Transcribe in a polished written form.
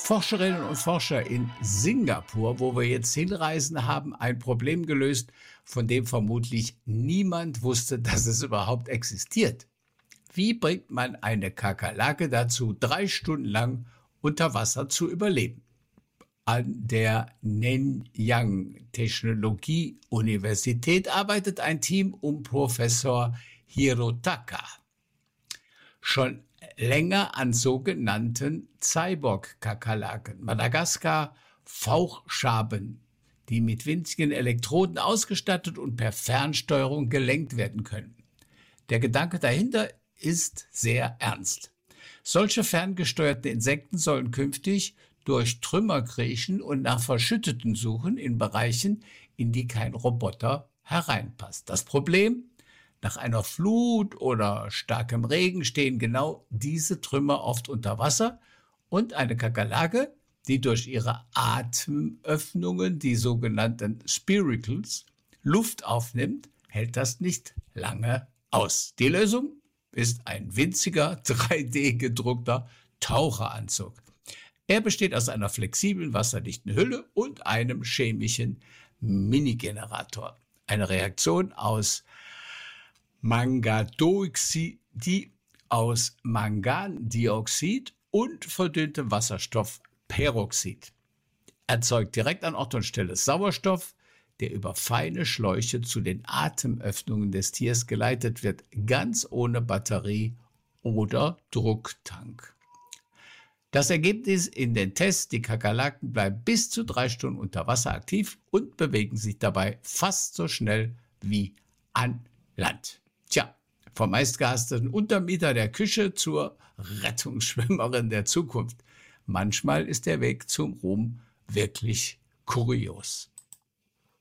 Forscherinnen und Forscher in Singapur, wo wir jetzt hinreisen, haben ein Problem gelöst, von dem vermutlich niemand wusste, dass es überhaupt existiert. Wie bringt man eine Kakerlake dazu, 3 Stunden lang unter Wasser zu überleben? An der Nanyang Technologie-Universität arbeitet ein Team um Professor Hirotaka schon länger an sogenannten Cyborg-Kakerlaken, Madagaskar-Fauchschaben, die mit winzigen Elektroden ausgestattet und per Fernsteuerung gelenkt werden können. Der Gedanke dahinter ist sehr ernst. Solche ferngesteuerten Insekten sollen künftig durch Trümmer kriechen und nach Verschütteten suchen in Bereichen, in die kein Roboter hereinpasst. Das Problem: Nach einer Flut oder starkem Regen stehen genau diese Trümmer oft unter Wasser und eine Kakerlake, die durch ihre Atemöffnungen, die sogenannten Spiracles, Luft aufnimmt, hält das nicht lange aus. Die Lösung ist ein winziger 3D-gedruckter Taucheranzug. Er besteht aus einer flexiblen, wasserdichten Hülle und einem chemischen Minigenerator. Eine Reaktion aus Mangadioxid aus Mangandioxid und verdünntem Wasserstoffperoxid erzeugt direkt an Ort und Stelle Sauerstoff, der über feine Schläuche zu den Atemöffnungen des Tiers geleitet wird, ganz ohne Batterie oder Drucktank. Das Ergebnis in den Tests: Die Kakerlaken bleiben bis zu 3 Stunden unter Wasser aktiv und bewegen sich dabei fast so schnell wie an Land. Tja, vom meistgehassten Untermieter der Küche zur Rettungsschwimmerin der Zukunft. Manchmal ist der Weg zum Ruhm wirklich kurios.